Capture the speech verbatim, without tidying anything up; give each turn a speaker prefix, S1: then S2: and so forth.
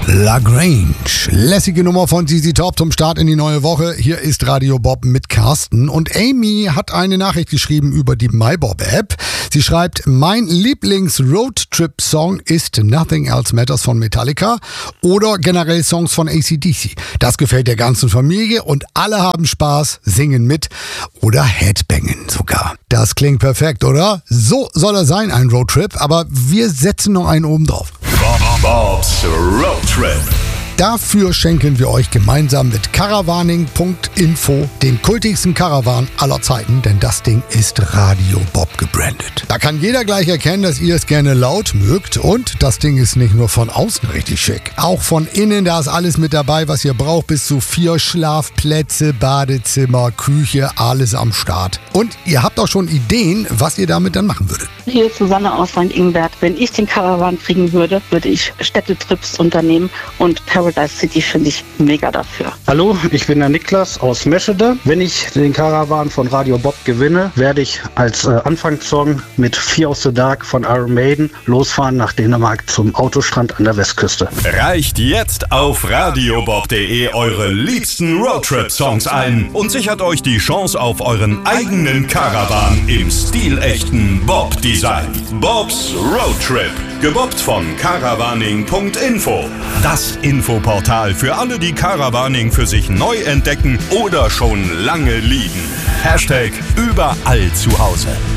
S1: La Grange. Lässige Nummer von Z Z Top zum Start in die neue Woche. Hier ist Radio Bob mit Carsten. Und Amy hat eine Nachricht geschrieben über die MyBob-App. Sie schreibt, mein Lieblings-Roadtrip-Song ist Nothing Else Matters von Metallica oder generell Songs von A C D C. Das gefällt der ganzen Familie und alle haben Spaß, singen mit oder Headbangen sogar. Das klingt perfekt, oder? So soll er sein, ein Roadtrip, aber wir setzen noch einen oben drauf.
S2: Bob's Road Trip.
S1: Dafür schenken wir euch gemeinsam mit Caravaning Punkt info den kultigsten Caravan aller Zeiten, denn das Ding ist Radio Bob gebrandet. Da kann jeder gleich erkennen, dass ihr es gerne laut mögt und das Ding ist nicht nur von außen richtig schick. Auch von innen, da ist alles mit dabei, was ihr braucht, bis zu vier Schlafplätze, Badezimmer, Küche, alles am Start. Und ihr habt auch schon Ideen, was ihr damit dann machen würdet.
S3: Hier ist Susanne aus Sankt Ingbert. Wenn ich den Caravan kriegen würde, würde ich Städtetrips unternehmen und Paradise City finde ich mega dafür.
S4: Hallo, ich bin der Niklas aus Meschede. Wenn ich den Caravan von Radio Bob gewinne, werde ich als äh, Anfangssong mit Fear of the Dark von Iron Maiden losfahren nach Dänemark zum Autostrand an der Westküste.
S2: Reicht jetzt auf radiobob punkt de eure liebsten Roadtrip-Songs ein und sichert euch die Chance auf euren eigenen Caravan im stilechten Bob-Design. Bob's Road Trip, gebobbt von Caravaning Punkt info. Das Infoportal für alle, die Caravaning für sich neu entdecken oder schon lange lieben. Hashtag überall zu Hause.